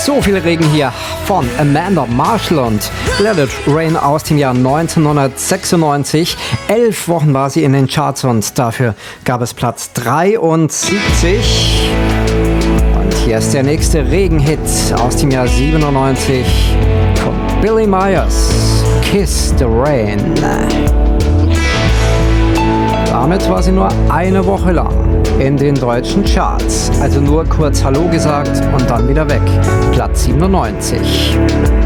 So viel Regen hier von Amanda Marshall und Let It Rain aus dem Jahr 1996. 11 Wochen war sie in den Charts und dafür gab es Platz 73. Und hier ist der nächste Regenhit aus dem Jahr 97 von Billy Myers, Kiss the Rain. Damit war sie nur eine Woche lang in den deutschen Charts. Also nur kurz Hallo gesagt und dann wieder weg. Platz 97.